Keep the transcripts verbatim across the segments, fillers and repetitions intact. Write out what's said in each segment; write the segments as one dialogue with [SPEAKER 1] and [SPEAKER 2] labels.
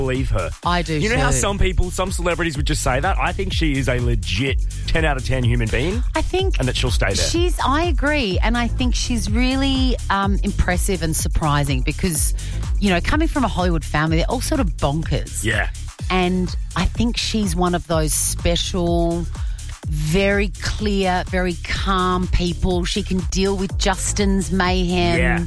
[SPEAKER 1] believe her.
[SPEAKER 2] I do
[SPEAKER 1] You know
[SPEAKER 2] too.
[SPEAKER 1] how some people, some celebrities would just say that? I think she is a legit ten out of ten human being.
[SPEAKER 2] I think
[SPEAKER 1] and that she'll stay there.
[SPEAKER 2] She's, I agree, and I think she's really um, impressive and surprising because, you know, coming from a Hollywood family, they're all sort of bonkers.
[SPEAKER 1] Yeah.
[SPEAKER 2] And I think she's one of those special, very clear, very calm people. She can deal with Justin's mayhem.
[SPEAKER 1] Yeah.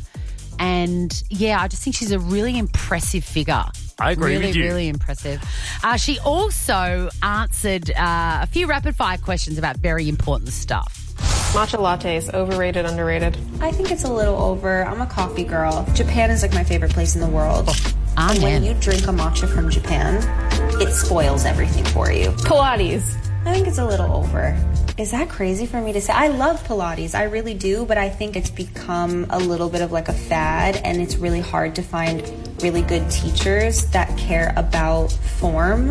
[SPEAKER 2] And, yeah, I just think she's a really impressive figure.
[SPEAKER 1] I agree
[SPEAKER 2] really,
[SPEAKER 1] with you.
[SPEAKER 2] Really impressive. Uh, she also answered uh, a few rapid-fire questions about very important stuff.
[SPEAKER 3] Matcha lattes, overrated, underrated?
[SPEAKER 4] I think it's a little over. I'm a coffee girl. Japan is like my favorite place in the world.
[SPEAKER 2] Oh,
[SPEAKER 4] and when you drink a matcha from Japan, it spoils everything for you.
[SPEAKER 3] Pilates.
[SPEAKER 4] I think it's a little over. Is that crazy for me to say? I love Pilates, I really do, but I think it's become a little bit of like a fad, and it's really hard to find really good teachers that care about form.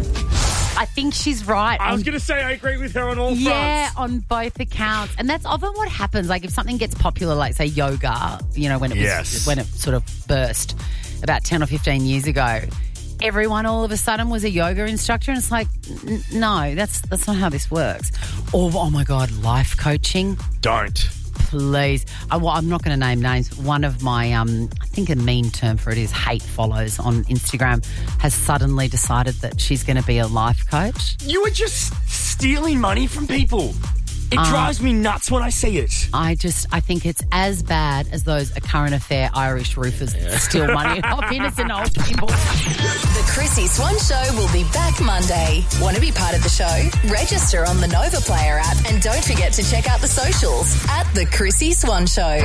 [SPEAKER 2] I think she's right.
[SPEAKER 1] I was
[SPEAKER 2] on-
[SPEAKER 1] going to say I agree with her on all
[SPEAKER 2] Yeah,
[SPEAKER 1] fronts.
[SPEAKER 2] on both accounts. And that's often what happens. Like if something gets popular, like say yoga, you know, when it was
[SPEAKER 1] Yes.
[SPEAKER 2] when it sort of burst about ten or fifteen years ago, everyone all of a sudden was a yoga instructor, and it's like, n- no, that's that's not how this works. Or, oh my God, life coaching.
[SPEAKER 1] Don't.
[SPEAKER 2] Please. I, well, I'm not going to name names, but one of my, um, I think a mean term for it is hate follows on Instagram, has suddenly decided that she's going to be a life coach.
[SPEAKER 1] You are just stealing money from people. It
[SPEAKER 2] Uh,
[SPEAKER 1] drives me nuts when I see it.
[SPEAKER 2] I just, I think it's as bad as those current affair Irish roofers that steal money off innocent old people.
[SPEAKER 5] The Chrissy Swan Show will be back Monday. Want to be part of the show? Register on the Nova Player app and don't forget to check out the socials at The Chrissy Swan Show.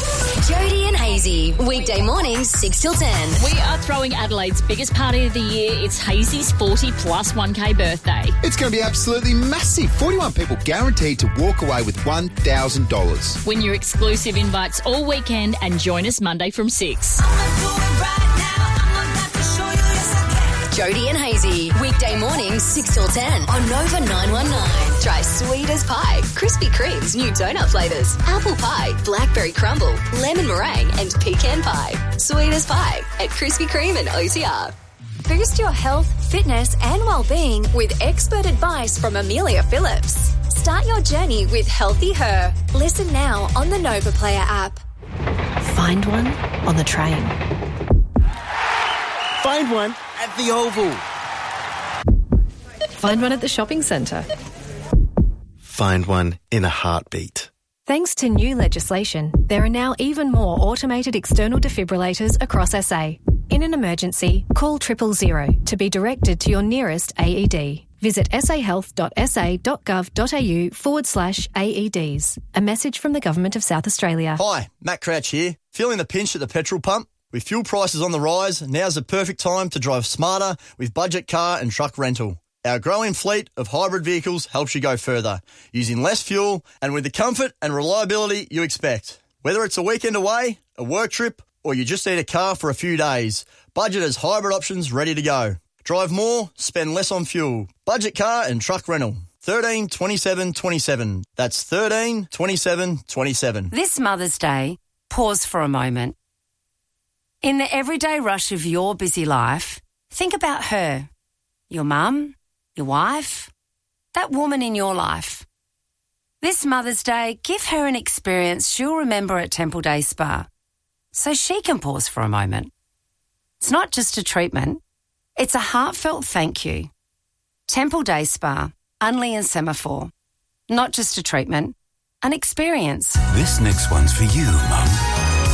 [SPEAKER 5] Jody and Hazy, weekday mornings six till ten.
[SPEAKER 6] We are throwing Adelaide's biggest party of the year. It's Hazy's forty plus one K birthday.
[SPEAKER 7] It's going to be absolutely massive. forty-one people guaranteed to walk away with one thousand dollars.
[SPEAKER 6] Win your exclusive invites all weekend and join us Monday from six.
[SPEAKER 5] Jody and Hazy, weekday mornings six till ten on Nova nine one nine. Try sweet as pie, Krispy Kreme's new donut flavours, apple pie, blackberry crumble, lemon meringue and pecan pie. Sweet as pie at Krispy Kreme and O T R.
[SPEAKER 8] Boost your health, fitness and well-being with expert advice from Amelia Phillips. Start your journey with Healthy Her. Listen now on the Nova Player app.
[SPEAKER 9] Find one on the train.
[SPEAKER 10] Find one at the Oval.
[SPEAKER 9] Find one at the shopping centre.
[SPEAKER 10] Find one in a heartbeat.
[SPEAKER 9] Thanks to new legislation, there are now even more automated external defibrillators across S A. In an emergency, call triple zero to be directed to your nearest A E D. Visit sahealth.sa.gov.au forward slash AEDs. A message from the Government of South Australia.
[SPEAKER 11] Hi, Matt Crouch here. Feeling the pinch at the petrol pump? With fuel prices on the rise, now's the perfect time to drive smarter with budget car and truck rental. Our growing fleet of hybrid vehicles helps you go further, using less fuel and with the comfort and reliability you expect. Whether it's a weekend away, a work trip, or you just need a car for a few days, Budget has hybrid options ready to go. Drive more, spend less on fuel. Budget car and truck rental. thirteen twenty-seven twenty-seven. That's thirteen twenty-seven twenty-seven.
[SPEAKER 12] This Mother's Day, pause for a moment. In the everyday rush of your busy life, think about her. Your mum, your wife, that woman in your life. This Mother's Day, give her an experience she'll remember at Temple Day Spa, so she can pause for a moment. It's not just a treatment, it's a heartfelt thank you. Temple Day Spa, Unley and Semaphore. Not just a treatment, an experience.
[SPEAKER 13] This next one's for you, Mum.